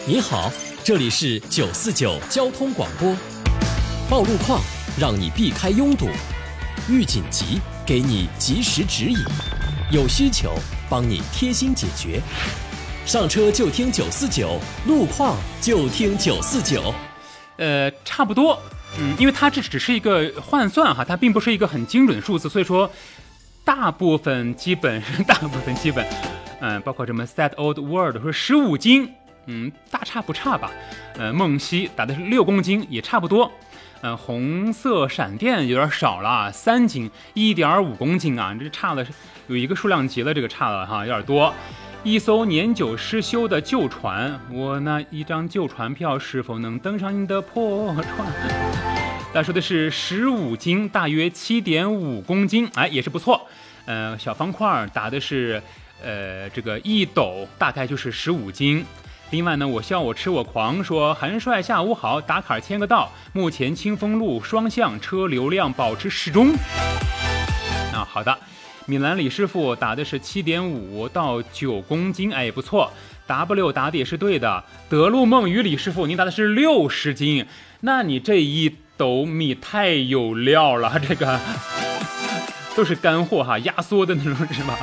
你好，这里是949交通广播，报路况让你避开拥堵，遇紧急给你及时指引，有需求帮你贴心解决。上车就听949，路况就听949。 差不多，因为它这只是一个换算哈，它并不是一个很精准的数字，所以说大部分基本，包括什么 Sad Old World 说15斤，大差不差吧。梦溪打的是6公斤，也差不多。红色闪电有点少了，3斤，1.5公斤啊，这差了有一个数量级了，这个差了哈，有点多。一艘年久失修的旧船，我那一张旧船票是否能登上你的破船？他说的是15斤，大约7.5公斤，也是不错。小方块打的是这个1斗，大概就是15斤。另外呢，我笑我吃我狂说韩帅下午好，打卡签个到，目前清风路双向车流量保持适中。好的。米兰李师傅打的是7.5到9公斤，也不错。W 打的也是对的。德路梦雨李师傅，您打的是60斤，那你这1斗米太有料了，这个都是干货哈，压缩的那种是吧？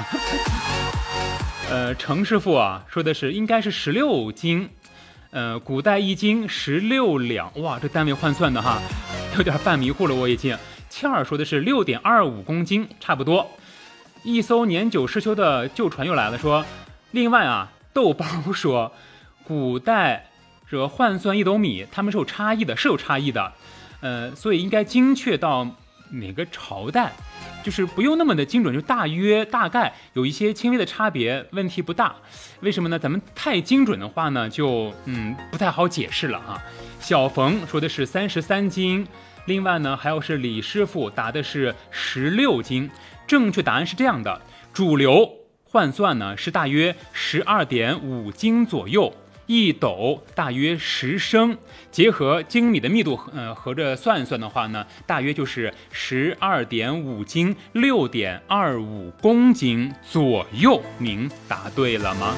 程师傅说的是应该是16斤，古代1斤16两，哇，这单位换算的哈，有点犯迷糊了我已经。倩儿说的是6.25公斤，差不多。一艘年久失修的旧船又来了，说另外豆包说古代这换算1斗米他们是有差异的，所以应该精确到哪个朝代，就是不用那么的精准，就大约大概有一些轻微的差别，问题不大。为什么呢？咱们太精准的话呢，就不太好解释了啊。小冯说的是33斤，另外呢还有是李师傅打的是16斤。正确答案是这样的，主流换算呢是大约12.5斤左右，1斗大约10升，结合精米的密度合着算一算的话呢，大约就是12.5斤6.25公斤左右。您答对了吗？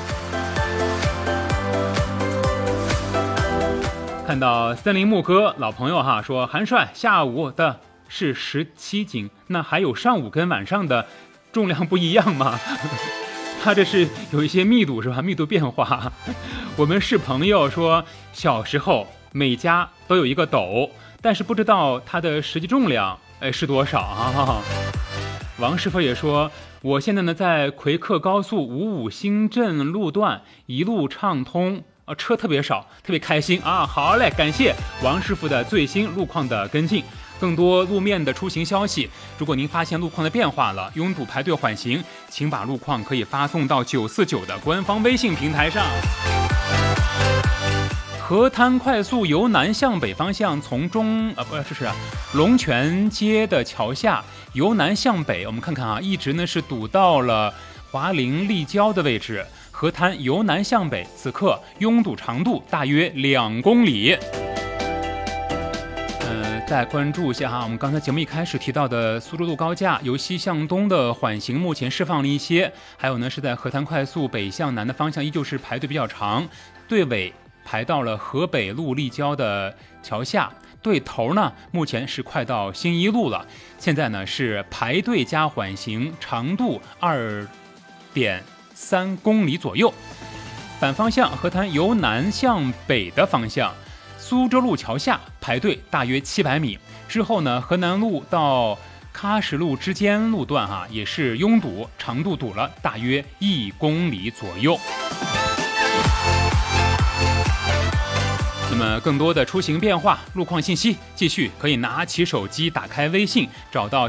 看到森林牧歌老朋友说韩帅下午的是17斤，那还有上午跟晚上的重量不一样吗？他这是有一些密度是吧？密度变化。我们是朋友说小时候每家都有一个斗，但是不知道它的实际重量是多少啊。王师傅也说，我现在呢在魁克高速55新镇路段一路畅通，车特别少，特别开心啊！好嘞，感谢王师傅的最新路况的跟进。更多路面的出行消息，如果您发现路况的变化了，拥堵排队缓行，请把路况可以发送到949的官方微信平台上。河滩快速由南向北方向，从龙泉街的桥下由南向北，我们看看一直呢是堵到了华林立交的位置。河滩由南向北，此刻拥堵长度大约2公里。再关注一下我们刚才节目一开始提到的苏州路高架由西向东的缓行目前释放了一些，还有呢是在河滩快速北向南的方向依旧是排队比较长，队尾排到了河北路立交的桥下，队头呢目前是快到新一路了，现在呢是排队加缓行，长度2.3公里左右。反方向河滩由南向北的方向，苏州路桥下排队大约700米，之后呢河南路到喀什路之间路段也是拥堵，长度堵了大约1公里左右。那么更多的出行变化路况信息，继续可以拿起手机打开微信，找到